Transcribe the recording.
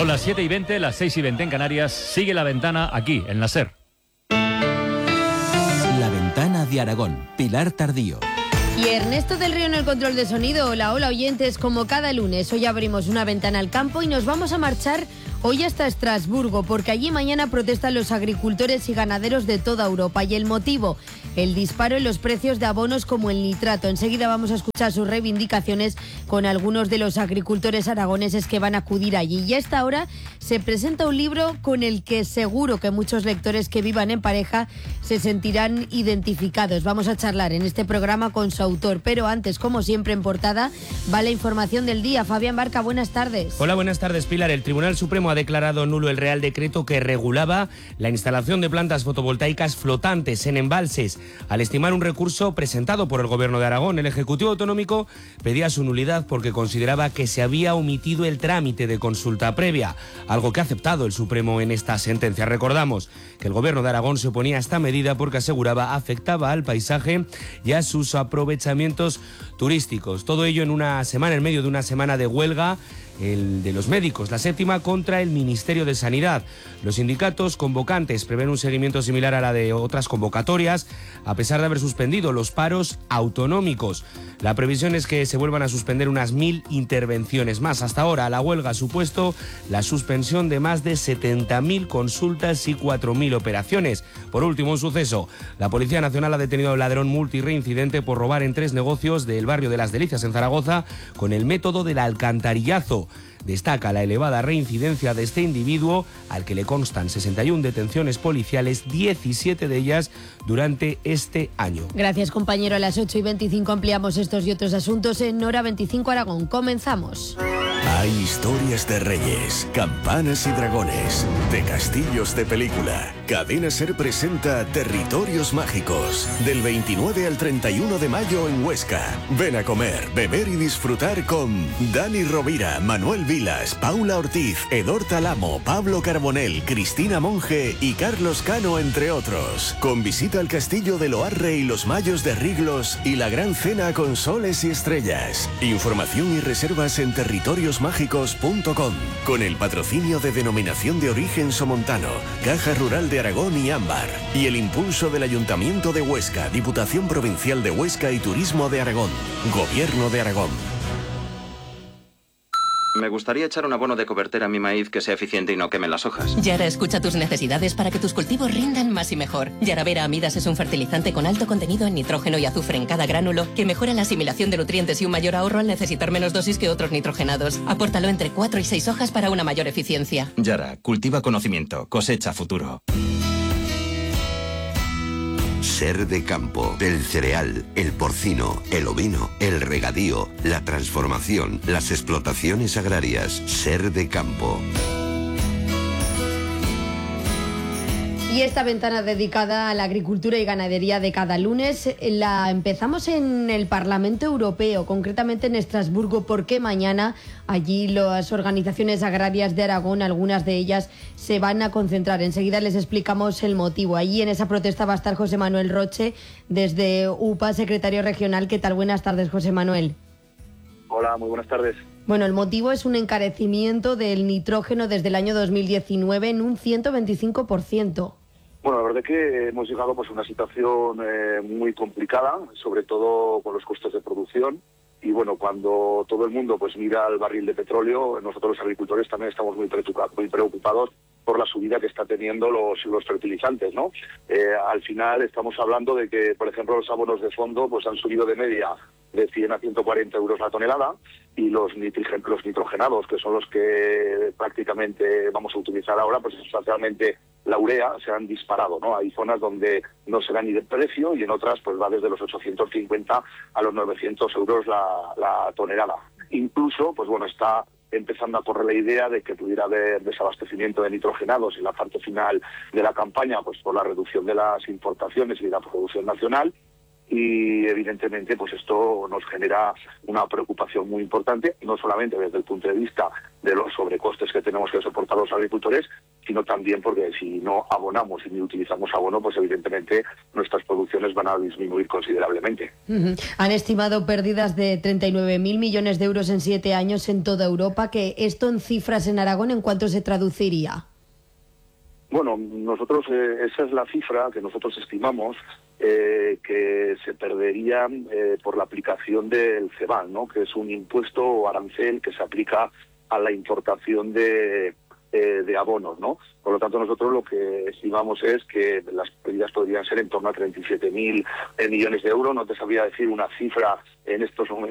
Son las 7:20, las 6:20 en Canarias. Sigue La Ventana aquí, en la SER. La Ventana de Aragón, Pilar Tardío. Y Ernesto del Río en el control de sonido. Hola, hola oyentes, como cada lunes, hoy abrimos una ventana al campo y nos vamos a marchar hoy hasta Estrasburgo, porque allí mañana protestan los agricultores y ganaderos de toda Europa. Y el motivo, el disparo en los precios de abonos como el nitrato. Enseguida vamos a escuchar sus reivindicaciones con algunos de los agricultores aragoneses que van a acudir allí. Y a esta hora se presenta un libro con el que seguro que muchos lectores que vivan en pareja se sentirán identificados. Vamos a charlar en este programa con su autor, pero antes, como siempre, en portada va la información del día. Fabián Barca, buenas tardes. Hola, buenas tardes, Pilar. El Tribunal Supremo ha declarado nulo el Real Decreto que regulaba la instalación de plantas fotovoltaicas flotantes en embalses. Al estimar un recurso presentado por el Gobierno de Aragón, el Ejecutivo Autonómico pedía su nulidad porque consideraba que se había omitido el trámite de consulta previa, algo que ha aceptado el Supremo en esta sentencia. Recordamos que el Gobierno de Aragón se oponía a esta medida porque aseguraba afectaba al paisaje y a sus aprovechamientos turísticos. Todo ello en medio de una semana de huelga de los médicos, la séptima contra el Ministerio de Sanidad. Los sindicatos convocantes prevén un seguimiento similar a la de otras convocatorias, a pesar de haber suspendido los paros autonómicos. La previsión es que se vuelvan a suspender unas 1.000 intervenciones más. Hasta ahora, la huelga ha supuesto la suspensión de más de 70.000 consultas y 4.000 operaciones. Por último, un suceso. La Policía Nacional ha detenido a un ladrón multireincidente por robar en 3 negocios del barrio de Las Delicias, en Zaragoza, con el método del alcantarillazo. Destaca la elevada reincidencia de este individuo, al que le constan 61 detenciones policiales, 17 de ellas durante este año. Gracias, compañero. A las 8:25 ampliamos estos y otros asuntos en Hora 25 Aragón. Comenzamos. Hay historias de reyes, campanas y dragones, de castillos de película. Cadena SER presenta Territorios Mágicos, del 29 al 31 de mayo en Huesca. Ven a comer, beber y disfrutar con Dani Rovira, Manuel Vilas, Paula Ortiz, Edor Talamo, Pablo Carbonell, Cristina Monge y Carlos Cano, entre otros. Con visita al castillo de Loarre y los Mayos de Riglos y la gran cena con soles y estrellas. Información y reservas en territoriosmágicos.com. Con el patrocinio de Denominación de Origen Somontano, Caja Rural de Aragón y Ámbar. Y el impulso del Ayuntamiento de Huesca, Diputación Provincial de Huesca y Turismo de Aragón. Gobierno de Aragón. Me gustaría echar un abono de cobertura a mi maíz que sea eficiente y no queme las hojas. Yara escucha tus necesidades para que tus cultivos rindan más y mejor. Yaravera Amidas es un fertilizante con alto contenido en nitrógeno y azufre en cada gránulo que mejora la asimilación de nutrientes y un mayor ahorro al necesitar menos dosis que otros nitrogenados. Apórtalo entre 4 y 6 hojas para una mayor eficiencia. Yara, cultiva conocimiento, cosecha futuro. SER de campo, el cereal, el porcino, el ovino, el regadío, la transformación, las explotaciones agrarias. SER de campo. Y esta ventana dedicada a la agricultura y ganadería de cada lunes la empezamos en el Parlamento Europeo, concretamente en Estrasburgo, porque mañana allí las organizaciones agrarias de Aragón, algunas de ellas, se van a concentrar. Enseguida les explicamos el motivo. Allí en esa protesta va a estar José Manuel Roche, desde UPA, secretario regional. ¿Qué tal? Buenas tardes, José Manuel. Hola, muy buenas tardes. Bueno, el motivo es un encarecimiento del nitrógeno desde el año 2019 en un 125%. Bueno, la verdad es que hemos llegado pues, a una situación muy complicada, sobre todo con los costes de producción. Y bueno, cuando todo el mundo pues mira al barril de petróleo, nosotros los agricultores también estamos muy preocupados por la subida que está teniendo los fertilizantes, ¿no? Al final estamos hablando de que, por ejemplo, los abonos de fondo pues han subido de media de 100 a 140 euros la tonelada, y los nitrogenados, que son los que prácticamente vamos a utilizar ahora, pues sustancialmente la urea, se han disparado, ¿no? Hay zonas donde no se da ni de precio y en otras pues va desde los 850 a los 900 euros la tonelada. Incluso, pues bueno, está empezando a correr la idea de que pudiera haber desabastecimiento de nitrogenados en la parte final de la campaña, pues por la reducción de las importaciones y de la producción nacional. y evidentemente pues esto nos genera una preocupación muy importante, no solamente desde el punto de vista de los sobrecostes que tenemos que soportar los agricultores, sino también porque si no abonamos y ni utilizamos abono, pues evidentemente nuestras producciones van a disminuir considerablemente. Han estimado pérdidas de 39.000 millones de euros en 7 años en toda Europa, que esto en cifras en Aragón, ¿en cuánto se traduciría? Bueno, nosotros esa es la cifra que nosotros estimamos que se perdería por la aplicación del CEBAL, ¿no? Que es un impuesto o arancel que se aplica a la importación de abonos, ¿no? Por lo tanto, nosotros lo que estimamos es que las pérdidas podrían ser en torno a 37.000 millones de euros. No te sabría decir una cifra en estos momentos